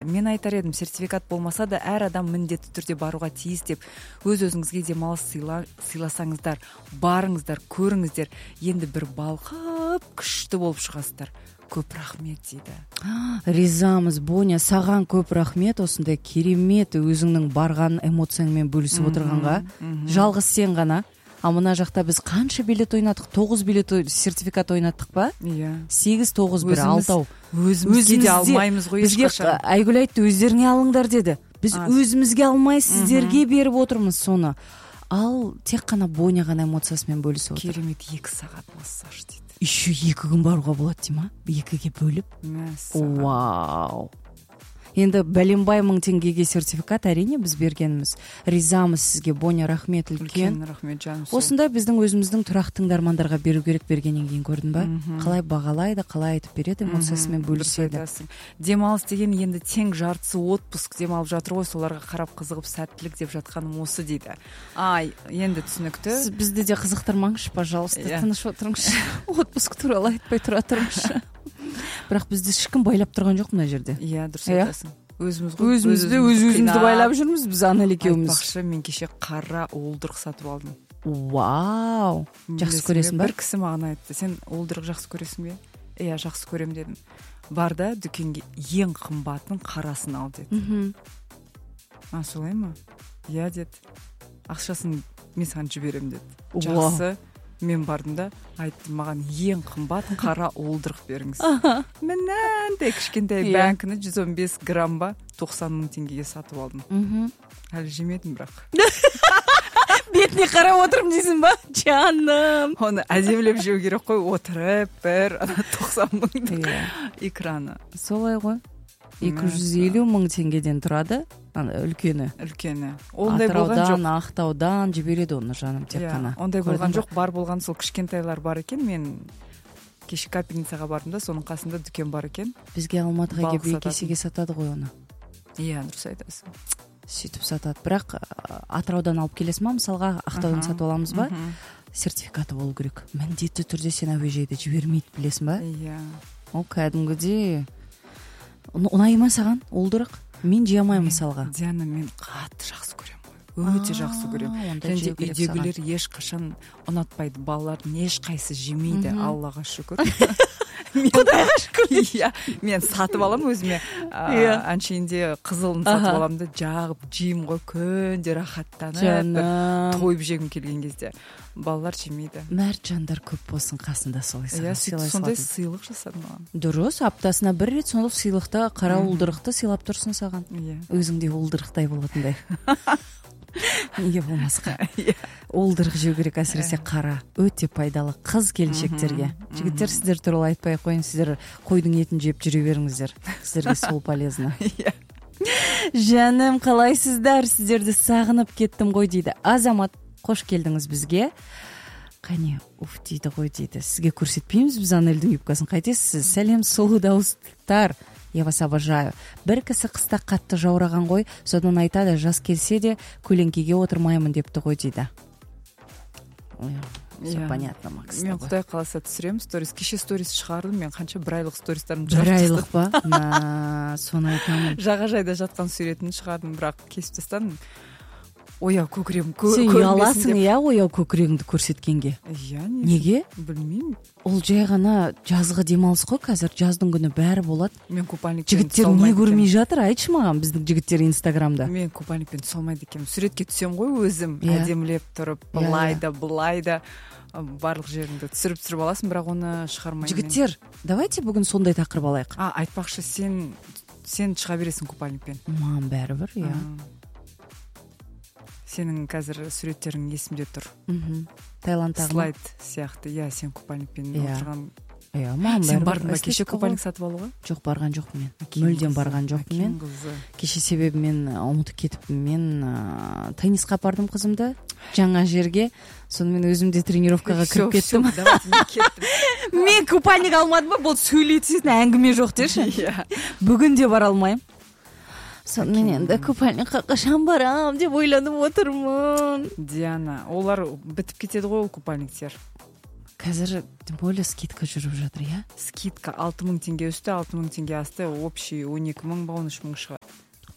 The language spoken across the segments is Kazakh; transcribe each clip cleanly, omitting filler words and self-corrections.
мен айтар едім, сертификат болмаса да әр адам міндетті түрде баруға тиіс деп. Өз-өзіңізге демалыс сыйласаңыздар, барыңыздар, көріңіздер, енді бір балқып күшті болып шығасыздар. Көп рахмет дейді. Ризамыз, Боня, саған көп рахмет, осындай керемет өзіңнің барған эмоцияңмен бөлісіп отырғанға. Жалғыз сен ғана. А мына жақта біз қанша билет ойнадық? 9 билет сертификат ойнаттық па? Иә. 8-9 бір 6. Өзімізге де алмаймыз ғой ешқашан. Бізге Айгүл айтты, өздеріңе алыңдар деді. Біз өзімізге алмай сіздерге беріп отырмыз соны. Ал тек қана Боня ғана эмоциясымен бөлісіп отыр. Керемет 2 сағат массаж дейді. Еще 2 күн баруға болады дей ма? 2-ге бөліп. Вау. Енді бәленбай 1000 теңгеге сертификат әрине біз бергеніміз. Ризамыз сізге, Боня, рахмет үлкен. Рахмет жаным. Осындай біздің өзіміздің тұрақты тыңдармандарға беру керек бергеннен кейін көрдің ба? Қалай бағалайды, қалай айтып береді, эмоциясымен бөліседі. Демалыс деген енді тең жартысы отпуск демалып жатыр ғой, соларға қарап қызығып сәттілік деп жатқаным осы дейді. Енді түсінікті. Сіз бізді де қызықтырмаңызшы, пожалуйста, тыныш отырыңызшы. Отпуск туралы айтпай тұра тұрыңызшы. Бірақ бізді ешкім байлап тұрған жоқ мына жерде. Иә, дұрыс айтасың. Өзімізді байлап жүрміз біз Анель екеуміз. Айтпақшы, мен кеше қара уылдырық сатып алдым. Вау! Жақсы көресің ба? Бір кісі маған айтты, сен уылдырық жақсы көресің бе? Иә, жақсы көрем дедім. Бар да дүкенге ең қымбатын қарасын ал деді. Солай ма? Иә деді. Ақшасын мен саған жіберем деді. Жақсы. Мен бардым да айттым, маған ең қымбат қара уылдырық беріңіз. Мынандай кішкентай бәңкіні 115 грамм ба 90 000 теңгеге сатып алдым. Әлі жемедім бірақ. Бетіне қарап отырым дейсің ба? Жаным. Оны әдемілеп жеу керек қой, отырып бір 90 000 экраны. Солай ғой. 250 000 теңгеден тұрады. Үлкені. Ондай болған жоқ. Ақтаудан жібереді оны жаным тек қана. Ондай болған жоқ, бар болған сол кішкентайлар бар екен. Мен кеше Капельницаға бардым да, соның қасында дүкен бар екен. Бізге Алматыға келіп 2 есеге сатады ғой оны. Иә, дұрыс айтасың. Сөйтіп сатады. Бірақ Атыраудан алып келесің ма, мысалға Ақтаудан сатып аламыз ба? Сертификаты болу керек. Міндетті түрде сен әуежайда жібермейді, білесің ба? Иә. Ол кәдімгідей. Ұнай ма саған уылдырық? Мен жей алмаймын мысалға. Диана, мен қатты жақсы көрем ғой. Өте жақсы көрем. Және үйдегілер ешқашан ұнатпайды. Балалардың ешқайсы жемейді, Аллаға шүкір. Құдайға шүкір. Иә, мен сатып алам өзіме. Әншейінде қызылын сатып аламды, жағып жеймін ғой, күнде рахаттанып, тойып жегім келген кезде. Балалар жемейді. Мәрт жандар көп болсын қасында, солай сондай сыйлық жасады маған. Дұрыс, аптасына бір рет сондай сыйлықты, қара уылдырықты сыйлап тұрсын саған. Өзіңде уылдырықтай болатындай. Неге болмасқа? Уылдырық жеу керек, әсіресе қара. Өте пайдалы қыз келіншектерге. Жігіттер, сіздер туралы айтпай қойын, сіздер қойдың етін жеп жүре беріңіздер. Сіздерге сол полезно. Жаным, қалайсыздар? Сіздерді сағынып кеттім ғой дейді. Азамат, қош келдіңіз бізге. Қане, дейді ғой дейді. Сізге көрсетпейміз біз Анельдің юбкасын. Қайтесіз? Сәлем, сұлу дауыстар. Я вас обожаю. Бір кісі қыста қатты жаураған ғой, содан айтады, жас келсе де көлеңкеге отырмаймын депті ғой дейді. Все понятно, Макс. Мен Құдай қаласа түсірем сторис. Кеше сторис шығардым, мен қанша бір айлық стористарым бір айлық па? Соны айтамын. Жағажайда жатқан суретін шығардым, бірақ кесіп тастадым. Ояу көкірегім сен ұяласың, иә, ояу көкірегіңді көрсеткенге. Иә, неге? Білмеймін. Ол жай ғана жазғы демалыс қой, қазір жаздың күні бәрі болады. Мен купальникпен жігіттер не көрмей жатыр, айтшы маған, біздің жігіттер Инстаграмда. Мен купальникпен салмайды екенмін. Суретке түсем ғой өзім, әдемілеп тұрып, былайда барлық жеріңді түсіріп аласың, бірақ оны шығармаймын. Жігіттер, давайте бүгін сондай тақырып алайық. Айтпақшы, сен шыға бересің купальникпен. Маған бәрібір, иә. Сенің қазір суреттерің есімде тұр. Таиландтағы слайд сияқты. Иә, сен купальникпен отырған. Иә, маған сен бардың ба кеше купальник сатып алуға? Жоқ, барған жоқпын мен. Мүлдем барған жоқпын мен. Кеше себебі мен ұмытып кетіппін. Мен теннисқа апардым қызымды жаңа жерге. Сонымен өзімде тренировкаға кіріп кеттім. Мен купальник алмадым ба? Бұл сөйлететін әңгіме жоқ деші. Бүгін де бара алмаймын. Сонымен енді купальникқа қашан барам деп ойланып отырмын. Диана, олар бітіп кетеді ғой ол купальниктер. Қазір тем более скидка жүріп жатыр, иә? Скидка 6 000 теңге үсті, 6 000 теңге асты, общий 12 000 ба 13 000 шығады.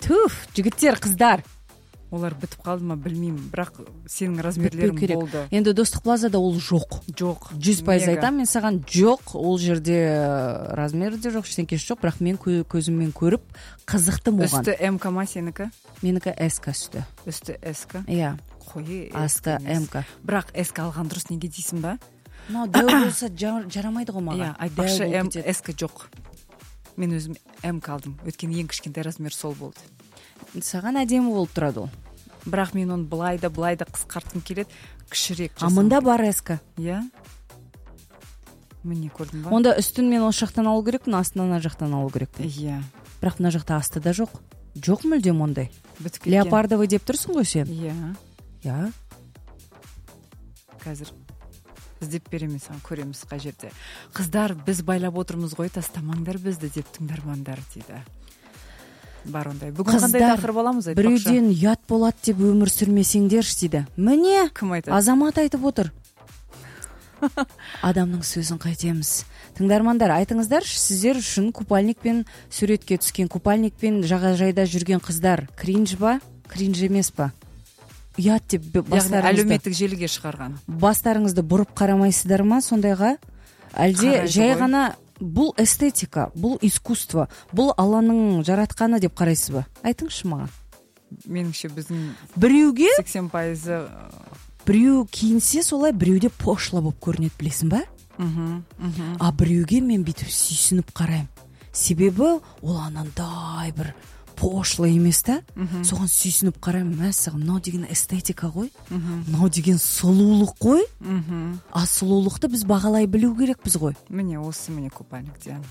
туф, жигиттер, кыздар, олар бітіп қалды ма білмеймін, бірақ сенің размерлерің болды. Енді Достық плазада ол жоқ. 100% айтамын мен саған, жоқ, ол жерде размері де жоқ, ештеңкесі жоқ, бірақ мен көзіммен көріп қызықтым оған. Үсті МК ма сенікі? Менікі СК үсті. Үсті СК? Иә. Қойы асты МК. Бірақ СК алған дұрыс, неге дейсің ба? Дәу болса жарамайды ғой маған. Айтпақшы СК жоқ. Мен өзім МК алдым. Өткен ең кішкентай размер сол болды. Саған әдемі болып тұрады ол. Бірақ мен оны былай да қысқартқым келеді, кішірек жасау. Мында бар СК. Иә. Міне көрдің ба? Онда үстін мен осы жақтан алу керекпін, астын ана жақтан алу керекпін. Иә. Бірақ мына жақта асты да жоқ. Жоқ мүлдем ондай. Бітіп кеткен. Леопардовый деп тұрсың ғой сен? Иә. Қазір іздеп береміз, көреміз қай жерде. Қыздар, біз байлап отырмыз ғой, тастамаңдар бізді деп тыңдармандар дейді. Бар ондай. Бүгін қандай тақырып аламыз айтпақшы? Біреуден ұят болады деп өмір сүрмесеңдерші дейді. Міне, кім айтады? Азамат айтып отыр. Адамның сөзін қайтеміз. Тыңдармандар, айтыңыздаршы, сіздер үшін купальникпен суретке түскен, купальникпен жағажайда жүрген қыздар кринж ба, кринж емес па? Ұят деп әлеуметтік желіге шығарған. Бастарыңызды бұрып қарамайсыздар ма сондайға? Әлде жай ғана бұл эстетика, бұл искусство, бұл Алланың жаратқаны деп қарайсыз ба? Айтыңызшы маған. Меніңше біздің біреуге 80% біреу киінсе солай, біреуде пошло болып көрінеді, білесің ба? А біреуге мен бүйтіп сүйсініп қараймын. Себебі ол анандай бір пошло емес та, соған сүйсініп қараймын. Мәссаған, мынау деген эстетика ғой, мынау деген сұлулық қой. А сұлулықты біз бағалай білу керекпіз ғой. Міне осы, міне купальник Диана.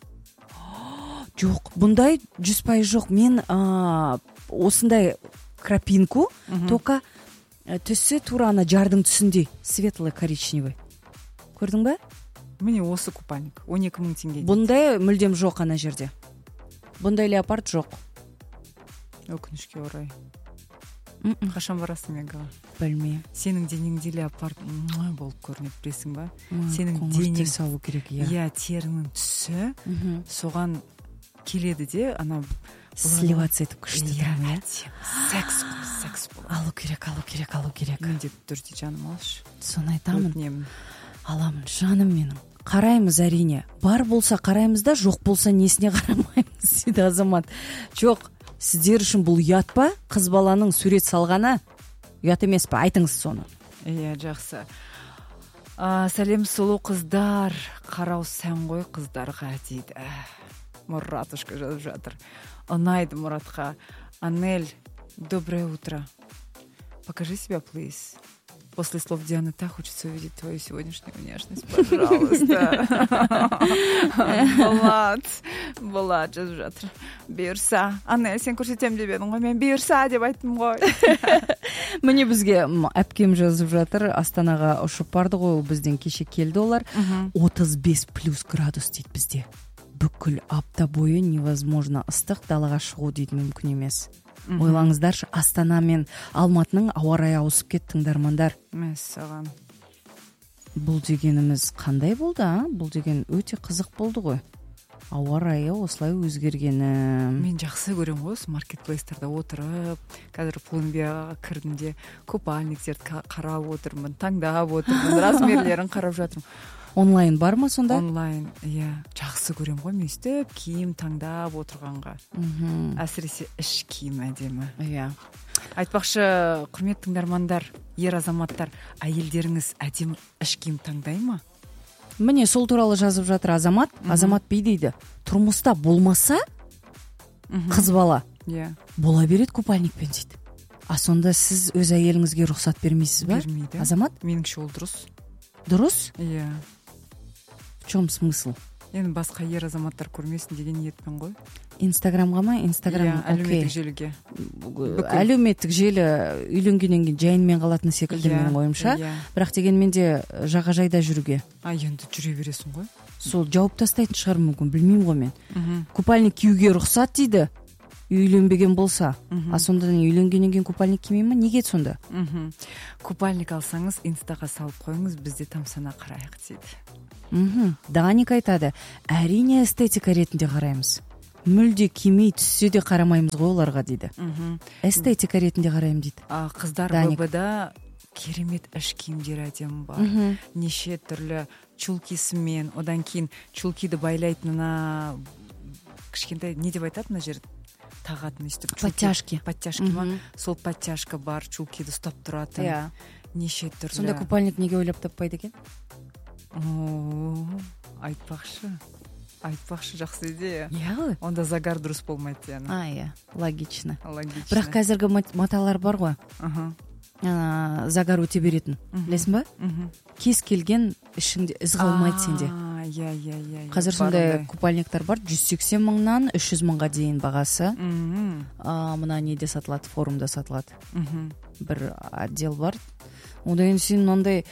Жоқ, бұндай 100% жоқ. Мен осындай крапинку, только түсі тура ана жардың түсіндей, светлый коричневый. Көрдің ба? Міне осы купальник 12 000 теңге. Бұндай мүлдем жоқ ана жерде. Бұндай леопард жоқ. Өкінішке орай. Қашан барасың Мегаға? Білмеймін. Сенің денеңде леопард болып көрінеді, білесің ба? Сенің денең салу керек, иә, терінің түсі соған келеді де, ана сливаться етіп күшті тұрады. Секс болады. Алу керек. Міндетті түрде жаным алшы. Соны айтамын. Өтінемін. Аламын, жаным менің. Қараймыз әрине. Бар болса қараймыз да, жоқ болса несіне қарамаймыз дейді Азамат. Жоқ, сіздер үшін бұл ұят па? Қыз баланың сурет салғаны ұят емес па? Айтыңыз соны. Иә, жақсы. Сәлем сұлу қыздар, қарау сән ғой қыздарға дейді. Мұратушка жазып жатыр. Ұнайды Мұратқа. Анель, доброе утро. Покажи себя, please. После слов Дианы так хочется увидеть твою сегодняшнюю внешность, пожалуйста. Болат жазып жатыр. Бұйырса. Анель, сен көрсетем деп едің ғой, мен бұйырса деп айттым ғой. Міне бізге әпкем жазып жатыр. Астанаға ұшып барды ғой, бізден кеше келді олар. 35+ градус дейді бізде. Бүкіл апта бойы невозможно ыстық, далаға шығу дейді, мүмкін емес. Ойлаңыздаршы, Астана мен Алматының ауа райы ауысып кетті, тыңдармандар. Мәссаған. Бұл дегеніміз қандай болды, а? Бұл деген өте қызық болды ғой. Ауа райы осылай өзгергені. Мен жақсы көрем ғой, маркетплейстерде отырып, қазір Плумбияға кірдім де, купальниктерді қарап отырмын, таңдап отырмын, размерлерін қарап жатырмын. Онлайн бар ма сонда? Онлайн, иә. Жақсы көрем ғой, мен өстіп киім таңдап отырғанға. Әсіресе іш киім әдемі. Иә. Айтпақшы, құрметті тыңдармандар, ер азаматтар, әйелдеріңіз әдемі іш киім таңдай ма? Міне сол туралы жазып жатыр Азамат. Азамат бей дейді. Тұрмыста болмаса, қыз бала бола береді купальникпен дейді. А сонда сіз өз әйеліңізге рұқсат бермейсіз ба? Бермейді. Азамат? Меніңше ол дұрыс. Дұрыс? Иә. В чем смысл? Енді басқа ер азаматтар көрмесін деген ниетпен ғой. Инстаграмға ма? Инстаграм, әлеуметтік желіге. Әлеуметтік желі үйленгеннен кейін жайынмен қалатын секілді менің ойымша. Бірақ дегенмен де жағажайда жүруге. Енді жүре бересің ғой. Сол жауып тастайтын шығар мүмкін, білмеймін ғой мен. Купальник киюге рұқсат дейді. Үйленбеген болса. А сонда үйленгеннен кейін купальник кимей ма? Неге сонда? Купальник алсаңыз, инстаға салып қойыңыз, бізде тамсана қарайық дейді. Даник айтады, әрине эстетика ретінде қараймыз. мүлде кимей түссе де қарамаймыз ғой оларға дейді. Эстетика ретінде қараймын дейді. Қыздар ББ-да керемет іш киімдер әдемі бар. Неше түрлі чулкисімен, одан кейін чулкиді байлайтынына кішкентай не деп айтады мына жер тағатын өйстіп подтяжки ма, сол подтяжка бар, чулкиді ұстап тұратын. Неше түрлі. Сонда купальник неге ойлап таппайды екен? Айтпақшы жақсы идея. Иә. Онда загар дұрыс болмайды яны. Иә, логично. Бірақ қазіргі маталар бар ғой. Загар өте беретін. Білесің ба? Кез келген ішіңде із қалмайды сенде. Қазір сондай купальниктар бар, 180 мыңнан 300 мыңға дейін бағасы. Мына неде сатылады, форумда сатылады. Бір отдел бар. Одан сен ондай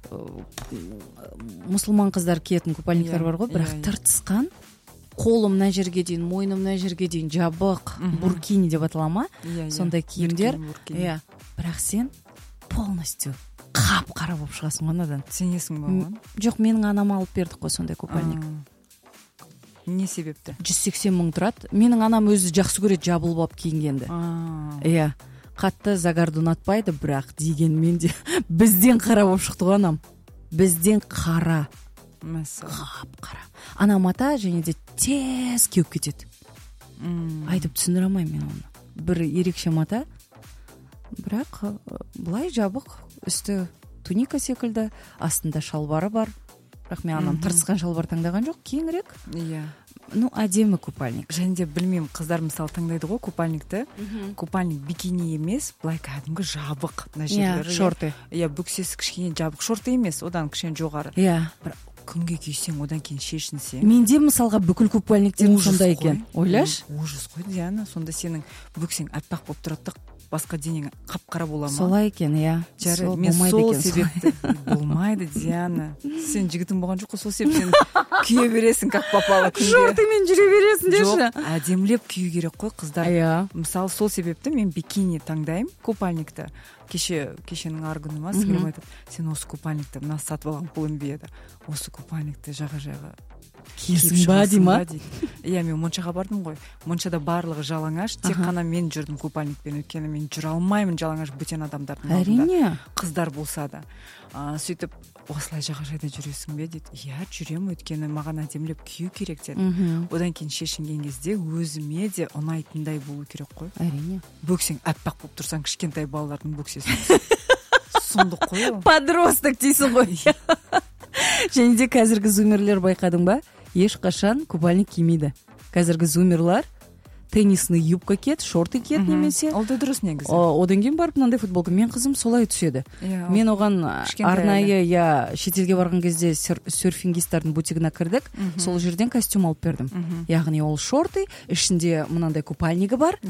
мұсылман қыздар киетін купальниктар бар ғой, бірақ тыртысқан, қолым мына жерге дейін, мойным мына жерге дейін жабық, буркини деп аталама, сондай киімдер. Бірақ сен полностью қап-қара болып шығасың онадан. Сенесің ба оған? Жоқ, менің анам алып бердік қой сондай купальник. Не себепті? 180 мың тұрады. Менің анам өзі жақсы көреді жабылып алып киінгенді. Иә. Қатты загарды ұнатпайды, бірақ дегенмен де бізден қара болып шықты ғой анам. Бізден қара. Қап-қара. Анам ата және де тез кеуіп кетеді. Айтып түсіндіре алмаймын мен оны. Бір ерекше мата. Бірақ былай жабық, үсті туника секілді, астында шалбары бар. Бірақ мен анам тыртысқан шалбар таңдаған жоқ, кеңірек. Иә. Әдемі купальник. Және де білмеймін, қыздар мысалы таңдайды ғой купальникті. Купальник бикини емес, былай кәдімгі жабық. Иә, шорты. Иә, бүксесі кішкене жабық шорты емес, одан кішкене жоғары. Иә. Күнге күйсең, одан кейін шешінсең. Менде мысалға бүкіл купальниктерім сондай екен. Ойлаш? Ужас қой, Диана. Сонда сенің бүксең аппақ болып тұрады, басқа денең қап-қара бола ма? Солай екен, иә. Мен сол себепті болмайды, Диана. Сен жігітің болған жоқ қой, сол себептен күйе бересің, как попало күнге. Шортыңмен жүре бересің деші. Жоқ, әдемілеп кию керек қой қыздар. Мысалы, сол себепті мен бикини таңдаймын, купальникті. Кешенің аргүні ма, сіңірім айтады, сен осы купальникті, мына сатып алған пұлым беді, осы купальникті жаға-жаға киесің ба дей ма? Иә, мен Моншаға бардым ғой. Моншада барлығы жалаңаш, тек қана мен жүрдім купальникпен, өйткені мен жүре алмаймын жалаңаш бөтен адамдардың алдында. Әрине. Қыздар болса да. Сөйтіп, осылай жағажайда жүресің бе дейді. Иә, жүремін, өйткені маған әдемілеп кию керек деді. Одан кейін шешінген кезде өзіме де ұнайтындай болу керек қой. Әрине. Бөксең аппақ болып тұрсаң, кішкентай балалардың бөксесі. Сұмдық қой. Подросток дейсің ғой. Және де қазіргі зумерлер байқадың ба? Ешқашан купальник кимейді. Қазіргі зумерлар теннисный юбка киеді, шорты киеді немесе. Ол да дұрыс негізі. Одан кейін барып мынандай футболка. Мен қызым солай түседі. Мен оған арнайы шетелге барған кезде серфингистердің бутигіне кірдік. Сол жерден костюм алып бердім. Яғни ол шорты, ішінде мынандай купальнигі бар,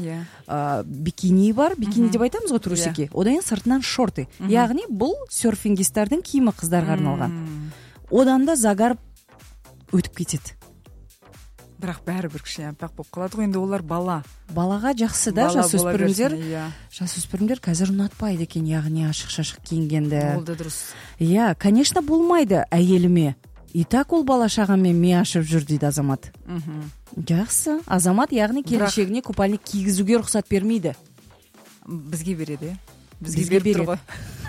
бикини бар. Бикини деп айтамыз ғой, трусики. Одан кейін сыртынан шорты. Яғни бұл серфингистердің киімі қыздарға арналған. Одан да загар өтіп кетеді. Бірақ бәрібір кішкене аппақ болып қалады ғой, енді олар бала. Балаға жақсы да, жасөспірімдер қазір ұнатпайды екен, яғни ашық-шашық киінгенді. Ол да дұрыс. Иә, конечно, болмайды әйеліме. И так ол бала шағамен ме ашып жүр дейді азамат. Жақсы. Азамат, яғни келіншегіне купальник кигізуге рұқсат бермейді. Бізге береді. Бізге беріп тұр ғой.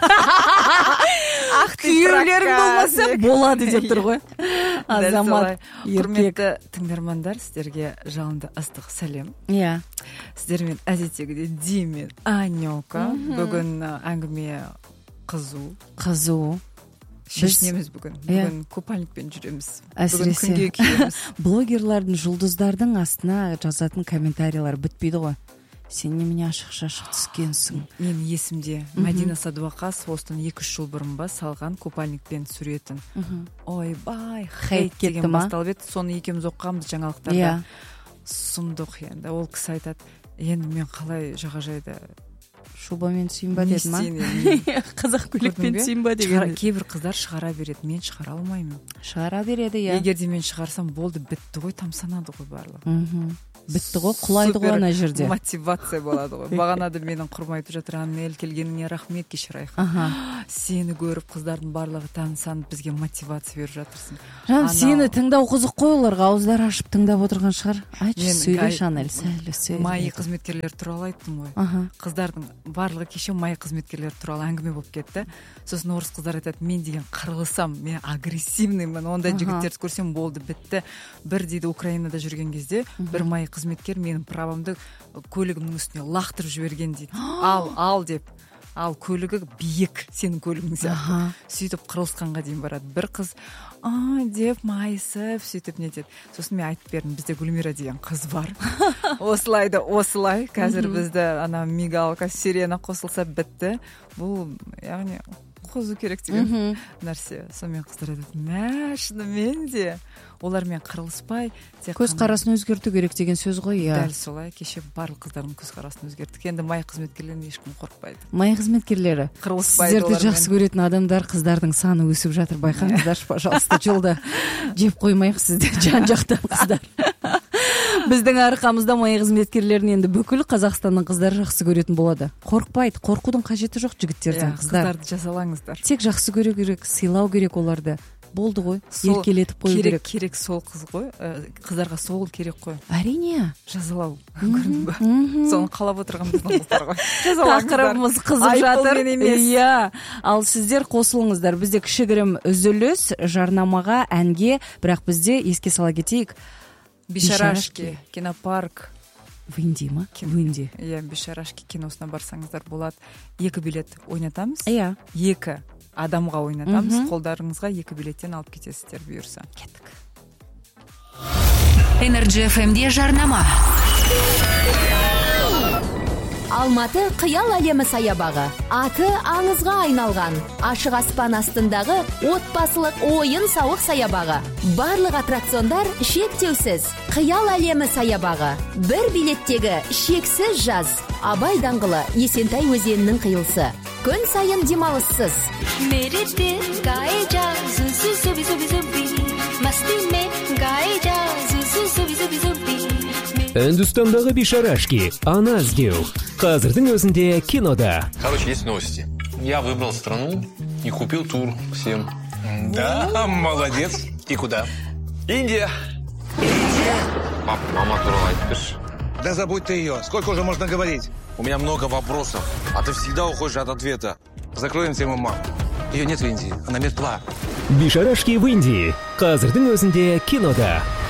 Күйеулерің болмаса болады деп тұр ғой. Азамат, құрметті тыңдармандар, сіздерге жалынды ыстық сәлем. Иә. Сіздермен әдеттегідей Димен, Анёка. Бүгін әңгіме қызу. Шешінеміз бүгін. Бүгін купальникпен жүреміз. Бүгін күнге киеміз. Блогерлардың, жұлдыздардың астына жазатын комментариялар бітпейді ғой. Сен немене ашық-шашық түскенсің? Мен есімде Мәдина Садуақасова осыдан 2-3 жыл бұрын ба салған купальникпен суретін. Ойбай, хейт деген басталып еді. Соны екеуміз оқығанбыз жаңалықтарда. Сұмдық енді. Ол кісі айтады, енді мен қалай жағажайда шубамен түсейін ба деді ма? Қазақ көйлекпен түсейін ба деген. Кейбір қыздар шығара береді, мен шығара алмаймын. Шығара береді, иә. Егер де мен шығарсам болды, бітті ғой, тамсанады ғой барлығы. бітті ғой, құлайды ғой ана жерде. Мотивация болады ғой. Бағанада менің құрмай айтып жатыр, Анель, келгеніңе рахмет, кешір Айхан. Сені көріп қыздардың барлығы танысанып бізге мотивация беріп жатырсың. Жан, сені тыңдау қызық қой, оларға ауыздар ашып тыңдап отырған шығар. Айтшы, сөйлеші Анель, сөйле. Май қызметкерлер туралы айттым ғой. Қыздардың барлығы кеше май қызметкерлер туралы әңгіме болып кетті. Сосын орыс қыздар айтады, мен деген қырылысам, мен агрессивныймын, ондай жігіттерді көрсем болды, бітті. Бір дейді Украинада жүрген кезде бір май қызметкер менің правамды көлігімнің үстіне лақтырып жіберген дейді. Ал деп. Ал көлігі биік, сенің көлігің сияқты. Сөйтіп қырылысқанға дейін барады. Бір қыз деп майысып сөйтіп не деді. Сосын мен айтып бердім, бізде Гүлмира деген қыз бар. Осылай. Қазір бізді ана мигалка, сирена қосылса бітті. Бұл яғни қозу керек деген нәрсе. Сонымен қыздар айтады, шынымен де олармен қырылыспай, көз қарасын өзгерту керек деген сөз ғой. Дәл солай, кеше барлық қыздардың көз қарасын өзгерттік. Енді май қызметкерлерінен ешкім қорықпайды. Май қызметкерлері қырылыспайды. Сіздерді жақсы көретін адамдар, қыздардың саны өсіп жатыр, байқаңыздаршы, пожалуйста. Жолда жеп қоймайық сізді, жан жақтан қыздар. Біздің арқамызда май қызметкерлерін енді бүкіл Қазақстанның қыздары жақсы көретін болады. Қорықпайды, қорқудың қажеті жоқ жігіттерден. Қыздарды жазалаңыздар. Тек жақсы көру керек, сыйлау керек оларды. Болды ғой, еркелетіп қою керек. Керек сол қыз ғой, қыздарға сол керек қой. Әрине. Жазалау. Көрдің бе? Соны қалап отырған біздің қыздар ғой. Тақырыбымыз қызып жатыр. Иә. Ал сіздер қосылыңыздар. Бізде кішігірім үзіліс, жарнамаға, әнге, бірақ бізде еске сала кетейік. Бишарашки, кинопарк. Винди ма? Винди. Иә, Бишарашки киносына барсаңыздар болады. 2 билет ойнатамыз. Иә. 2 адамға ойнатамыз. Қолдарыңызға 2 билеттен алып кетесіздер бұйырса. Кеттік. Energy FM-де жарнама. Алматы қиял әлемі саябағы. Аты аңызға айналған. Ашық аспан астындағы отбасылық ойын сауық саябағы. Барлық аттракциондар шектеусіз. Қиял әлемі саябағы. Бір билеттегі шексіз жаз. Абай даңғылы, Есентай өзенінің қиылысы. Күн сайын демалыссыз. Үндістандағы Бишарашки, ана іздеу. Қазірдің өзінде кинода. Короче, есть новости. Я выбрал страну и купил тур всем. Да, молодец. И куда? Индия. Пап, мама туралы айтып берші. Да забудь ты ее. Сколько уже можно говорить? У меня много вопросов, а ты всегда уходишь от ответа. Закроем тему мам. Ее нет в Индии, она мертва. Бишарашки в Индии. Қазірдің өзінде кинода.